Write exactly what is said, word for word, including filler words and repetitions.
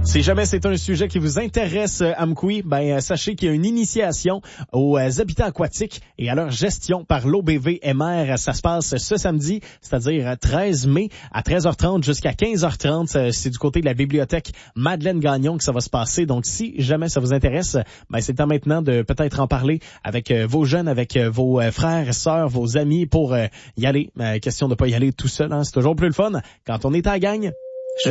Si jamais c'est un sujet qui vous intéresse, Amkoui, ben sachez qu'il y a une initiation aux habitants aquatiques et à leur gestion par l'O B V M R. Ça se passe ce samedi, c'est-à-dire treize mai à treize heures trente jusqu'à quinze heures trente. C'est du côté de la bibliothèque Madeleine Gagnon que ça va se passer. Donc si jamais ça vous intéresse, ben c'est le temps maintenant de peut-être en parler avec vos jeunes, avec vos frères, sœurs, vos amis pour y aller. Question de pas y aller tout seul, hein. C'est toujours plus le fun quand on est à la gang.